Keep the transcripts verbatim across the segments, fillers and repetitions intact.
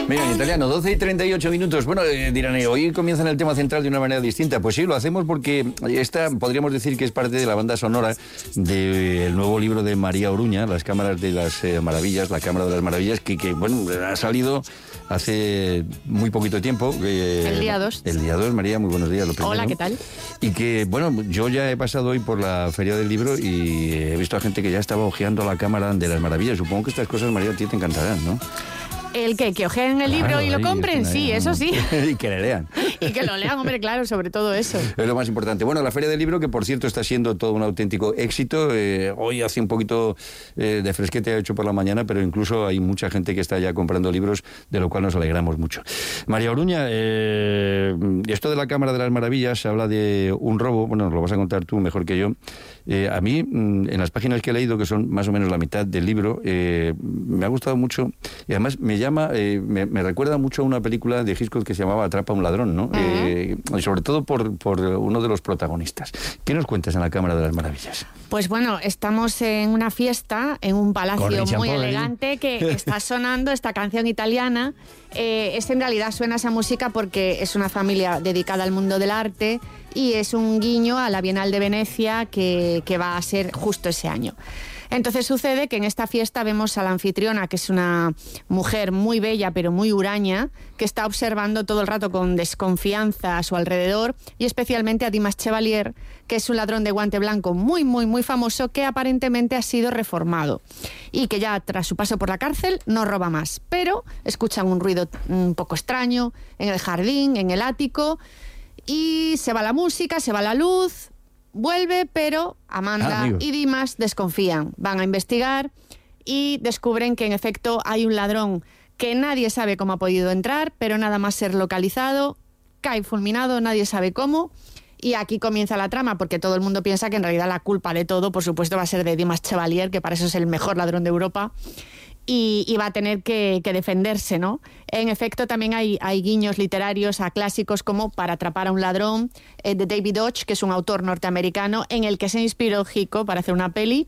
Mira, en italiano, doce y treinta y ocho minutos. Bueno, eh, dirán, eh, hoy comienzan el tema central de una manera distinta. Pues sí, lo hacemos porque esta podríamos decir que es parte de la banda sonora del nuevo libro de María Oruña, Las Cámaras de las eh, Maravillas, La Cámara de las Maravillas, que, que bueno, ha salido hace muy poquito tiempo. Eh, el día dos. El día dos, María, muy buenos días. Lo primero. Hola, ¿qué tal? Y que, bueno, yo ya he pasado hoy por la Feria del Libro y he visto a gente que ya estaba hojeando La Cámara de las Maravillas. Supongo que estas cosas, María, a ti te encantarán, ¿no? ¿El qué? ¿Que ojeen el libro claro, y lo compren? Sí, eso sí. Y que le lean. Y que lo lean, hombre, claro, sobre todo eso. Es lo más importante. Bueno, la Feria del Libro, que por cierto está siendo todo un auténtico éxito. Eh, hoy hace un poquito eh, de fresquete ha hecho por la mañana, pero incluso hay mucha gente que está ya comprando libros, de lo cual nos alegramos mucho. María Oruña, eh, esto de la Cámara de las Maravillas habla de un robo. Bueno, nos lo vas a contar tú mejor que yo. Eh, a mí, en las páginas que he leído, que son más o menos la mitad del libro, eh, me ha gustado mucho y además me llama, eh, me, me recuerda mucho a una película de Hitchcock que se llamaba Atrapa a un ladrón, ¿no? Uh-huh. Eh, y sobre todo por, por uno de los protagonistas. ¿Qué nos cuentas en la Cámara de las Maravillas? Pues bueno, estamos en una fiesta, en un palacio muy elegante, que está sonando esta canción italiana. Eh, es en realidad suena esa música porque es una familia dedicada al mundo del arte y es un guiño a la Bienal de Venecia que, que va a ser justo ese año. Entonces sucede que en esta fiesta vemos a la anfitriona, que es una mujer muy bella pero muy huraña, que está observando todo el rato con desconfianza a su alrededor, y especialmente a Dimas Chevalier, que es un ladrón de guante blanco muy, muy, muy famoso, que aparentemente ha sido reformado y que ya tras su paso por la cárcel no roba más. Pero escuchan un ruido un poco extraño en el jardín, en el ático, y se va la música, se va la luz. Vuelve, pero Amanda ah, y Dimas desconfían. Van a investigar y descubren que en efecto hay un ladrón que nadie sabe cómo ha podido entrar, pero nada más ser localizado, cae fulminado, nadie sabe cómo. Y aquí comienza la trama, porque todo el mundo piensa que en realidad la culpa de todo, por supuesto, va a ser de Dimas Chevalier, que para eso es el mejor ladrón de Europa. Y, y va a tener que, que defenderse, ¿no? En efecto, también hay, hay guiños literarios a clásicos como Para atrapar a un ladrón, eh, de David Dodge, que es un autor norteamericano, en el que se inspiró Hitchcock para hacer una peli.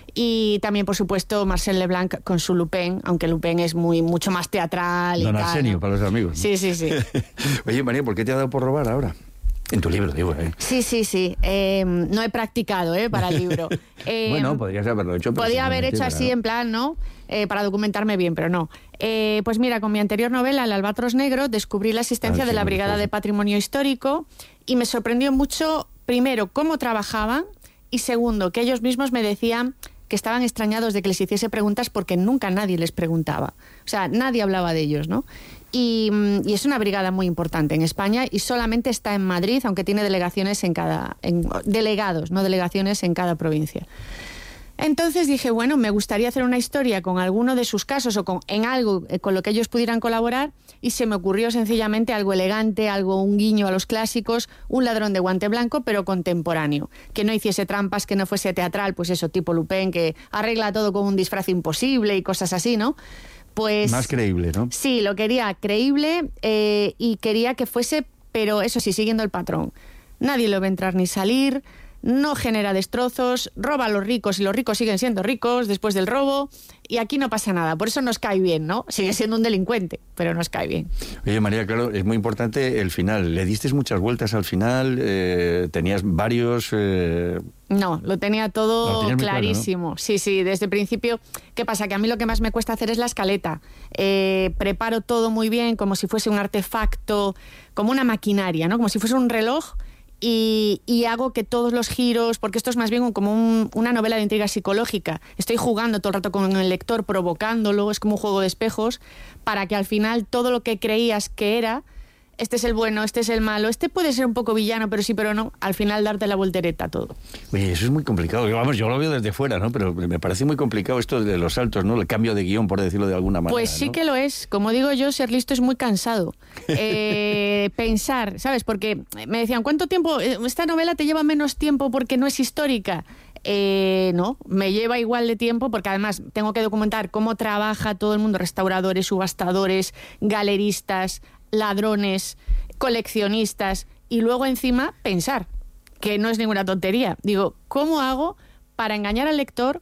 Y también, por supuesto, Marcel Leblanc con su Lupin, aunque Lupin es muy mucho más teatral. Don y tal, Arsenio, ¿no? Para los amigos, ¿no? Sí, sí, sí. Oye, María, ¿por qué te ha dado por robar ahora? En tu libro, digo, ¿eh? Sí, sí, sí. Eh, no he practicado, ¿eh? Para el libro. Eh, bueno, podrías haberlo hecho. Podría haber hecho así, en plan, ¿no? Eh, para documentarme bien, pero no. Eh, pues mira, con mi anterior novela, El Albatros Negro, descubrí la existencia ah, sí, de la Brigada de Patrimonio Histórico y me sorprendió mucho, primero, cómo trabajaban y segundo, que ellos mismos me decían que estaban extrañados de que les hiciese preguntas porque nunca nadie les preguntaba. O sea, nadie hablaba de ellos, ¿no? Y, y es una brigada muy importante en España y solamente está en Madrid, aunque tiene delegaciones en cada... En, delegados, no delegaciones en cada provincia. Entonces dije, bueno, me gustaría hacer una historia con alguno de sus casos o con, en algo con lo que ellos pudieran colaborar, y se me ocurrió sencillamente algo elegante, algo, un guiño a los clásicos, un ladrón de guante blanco pero contemporáneo, que no hiciese trampas, que no fuese teatral, pues eso, tipo Lupin, que arregla todo con un disfraz imposible y cosas así, ¿no? Pues, más creíble, ¿no? Sí, lo quería creíble eh, y quería que fuese, pero eso sí, siguiendo el patrón. Nadie lo ve entrar ni salir, no genera destrozos, roba a los ricos y los ricos siguen siendo ricos después del robo, y aquí no pasa nada. Por eso nos cae bien, ¿no? Sigue siendo un delincuente, pero nos cae bien. Oye, María, claro, es muy importante el final. ¿Le diste muchas vueltas al final? Eh, ¿Tenías varios...? Eh... No, lo tenía todo lo clarísimo. Claro, ¿no? Sí, sí, desde el principio. ¿Qué pasa? Que a mí lo que más me cuesta hacer es la escaleta. Eh, preparo todo muy bien, como si fuese un artefacto, como una maquinaria, ¿no? Como si fuese un reloj. Y, y hago que todos los giros, porque esto es más bien como un, una novela de intriga psicológica, estoy jugando todo el rato con el lector, provocándolo, es como un juego de espejos, para que al final todo lo que creías que era, este es el bueno, este es el malo, este puede ser un poco villano, pero sí, pero no, al final darte la voltereta todo. Oye, eso es muy complicado. Vamos, yo lo veo desde fuera, ¿no? Pero me parece muy complicado esto de los saltos, ¿no? El cambio de guión, por decirlo de alguna manera. Pues sí, ¿no? Que lo es. Como digo yo, ser listo es muy cansado. Eh, pensar, ¿sabes? Porque me decían, ¿cuánto tiempo? ¿Esta novela te lleva menos tiempo porque no es histórica? Eh, no, me lleva igual de tiempo porque además tengo que documentar cómo trabaja todo el mundo, restauradores, subastadores, galeristas, ladrones, coleccionistas, y luego encima pensar, que no es ninguna tontería. Digo, ¿cómo hago para engañar al lector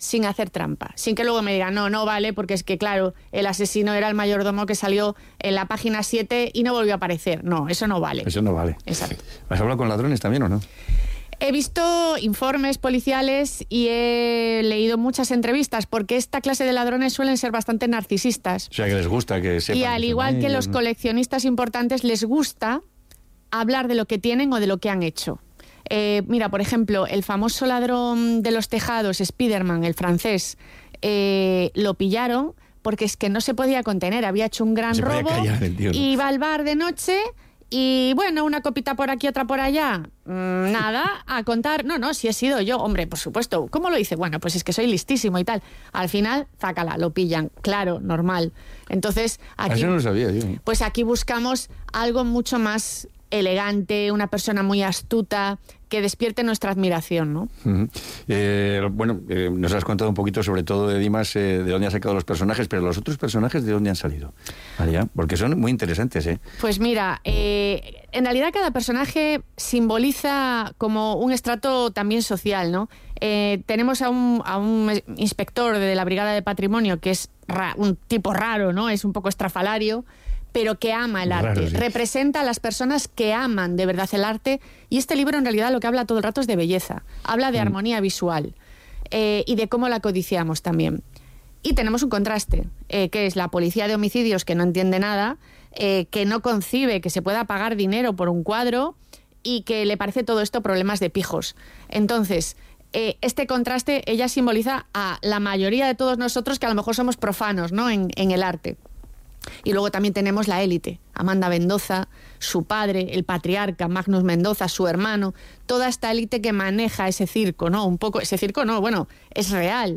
sin hacer trampa, sin que luego me digan, no, no vale, porque es que, claro, el asesino era el mayordomo que salió en la página siete y no volvió a aparecer. No, eso no vale. Eso no vale. Exacto. ¿Has hablado con ladrones también o no? He visto informes policiales y he leído muchas entrevistas, porque esta clase de ladrones suelen ser bastante narcisistas. O sea, que les gusta que sepan. Y al igual que los coleccionistas importantes, les gusta hablar de lo que tienen o de lo que han hecho. Eh, mira, por ejemplo, el famoso ladrón de los tejados, Spiderman, el francés, eh, lo pillaron porque es que no se podía contener, había hecho un gran robo, callar, y iba al bar de noche y, bueno, una copita por aquí, otra por allá, mm, nada, a contar, no, no, si he sido yo, hombre, por supuesto, ¿cómo lo hice? Bueno, pues es que soy listísimo y tal. Al final, zácala, lo pillan, claro, normal. Entonces, aquí, eso no lo sabía yo. Pues aquí buscamos algo mucho más elegante, una persona muy astuta, que despierte nuestra admiración, ¿no? Uh-huh. Eh, bueno, eh, nos has contado un poquito sobre todo de Dimas, eh, de dónde han sacado los personajes, pero los otros personajes, ¿de dónde han salido? María, porque son muy interesantes, ¿eh? Pues mira, eh, en realidad cada personaje simboliza como un estrato también social, ¿no? Eh, tenemos a un, a un inspector de la Brigada de Patrimonio que es ra- un tipo raro, ¿no? Es un poco estrafalario, pero que ama el arte. Raro, sí. Representa a las personas que aman de verdad el arte, y este libro en realidad lo que habla todo el rato es de belleza, habla de mm. armonía visual eh, y de cómo la codiciamos también. Y tenemos un contraste, eh, que es la policía de homicidios que no entiende nada, eh, que no concibe que se pueda pagar dinero por un cuadro y que le parece todo esto problemas de pijos. Entonces, eh, este contraste, ella simboliza a la mayoría de todos nosotros que a lo mejor somos profanos, ¿no?, en, en el arte. Y luego también tenemos la élite, Amanda Mendoza, su padre, el patriarca Magnus Mendoza, su hermano, toda esta élite que maneja ese circo, ¿no? Un poco, ese circo no, bueno, es real.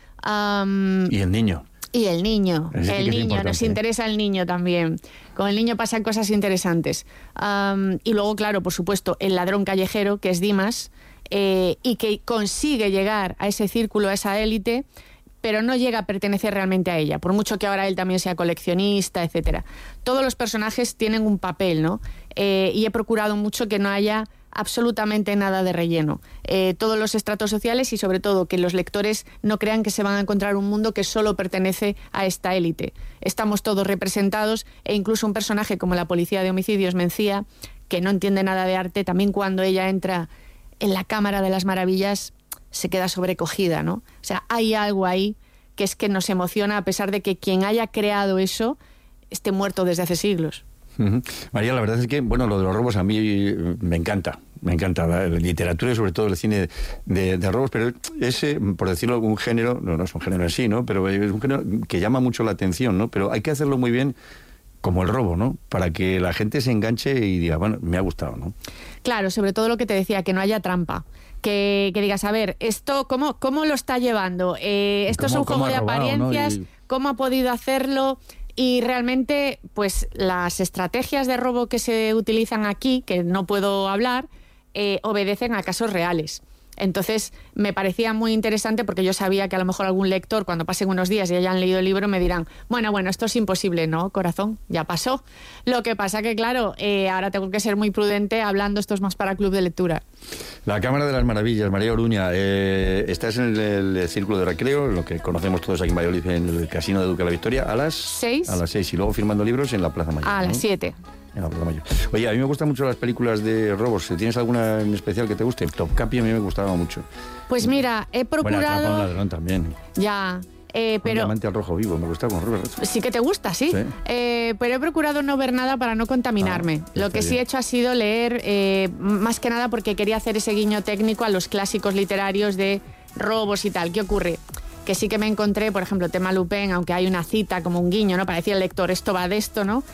Um, y el niño. Y el niño, Ese el niño, nos interesa el niño también. Con el niño pasan cosas interesantes. Um, y luego, claro, por supuesto, el ladrón callejero, que es Dimas, eh, y que consigue llegar a ese círculo, a esa élite, pero no llega a pertenecer realmente a ella, por mucho que ahora él también sea coleccionista, etcétera. Todos los personajes tienen un papel, ¿no? Eh, y he procurado mucho que no haya absolutamente nada de relleno. Eh, todos los estratos sociales y sobre todo que los lectores no crean que se van a encontrar un mundo que solo pertenece a esta élite. Estamos todos representados, e incluso un personaje como la policía de homicidios, Mencía, que no entiende nada de arte, también cuando ella entra en la Cámara de las Maravillas se queda sobrecogida, ¿no? O sea, hay algo ahí que es que nos emociona, a pesar de que quien haya creado eso esté muerto desde hace siglos. Uh-huh. María, la verdad es que, bueno, lo de los robos a mí me encanta, me encanta la literatura y sobre todo el cine de, de robos, pero es, por decirlo, un género, no, no es un género en sí, ¿no?, pero es un género que llama mucho la atención, ¿no?, pero hay que hacerlo muy bien, como el robo, ¿no?, para que la gente se enganche y diga, bueno, me ha gustado, ¿no? Claro, sobre todo lo que te decía, que no haya trampa. Que, que digas, a ver, esto ¿cómo, cómo lo está llevando? Eh, esto es un juego de robado, apariencias, ¿no? Y... ¿cómo ha podido hacerlo? Y realmente, pues las estrategias de robo que se utilizan aquí, que no puedo hablar, eh, obedecen a casos reales. Entonces, me parecía muy interesante, porque yo sabía que a lo mejor algún lector, cuando pasen unos días y hayan leído el libro, me dirán, bueno, bueno, esto es imposible. No, corazón, ya pasó. Lo que pasa que, claro, eh, ahora tengo que ser muy prudente hablando, esto es más para club de lectura. La Cámara de las Maravillas, María Oruña, eh, estás en el, el Círculo de Recreo, lo que conocemos todos aquí en Valladolid, en el Casino de Duque de la Victoria, a las seis. A las seis, y luego firmando libros en la Plaza Mayor. A ¿no? las siete. En la Plaza Mayor. Oye, a mí me gustan mucho las películas de robos. ¿Tienes alguna en especial que te guste? Top Capi a mí me gustaba mucho. Pues mira, he procurado... Bueno, Atrapa a un ladrón también. Ya... Eh, pero, un diamante al rojo vivo, me gusta con Robert. Sí que te gusta, sí. ¿Sí? Eh, pero he procurado no ver nada para no contaminarme. Ah, Lo que bien. sí he hecho ha sido leer, eh, más que nada porque quería hacer ese guiño técnico a los clásicos literarios de robos y tal. ¿Qué ocurre? Que sí que me encontré, por ejemplo, tema Lupin, aunque hay una cita como un guiño, ¿no?, para decir al lector, esto va de esto, ¿no?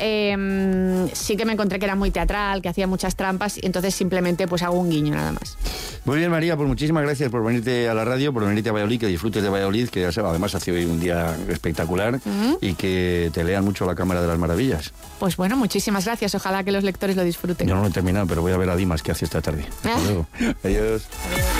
Eh, sí que me encontré que era muy teatral, que hacía muchas trampas, y entonces simplemente pues hago un guiño nada más. Muy bien, María, pues muchísimas gracias por venirte a la radio, por venirte a Valladolid, que disfrutes de Valladolid, que además hace hoy un día espectacular, uh-huh. y que te lean mucho la Cámara de las Maravillas. Pues bueno, muchísimas gracias, ojalá que los lectores lo disfruten. Yo no lo he terminado, pero voy a ver a Dimas qué hace esta tarde. Hasta luego. Adiós. Adiós.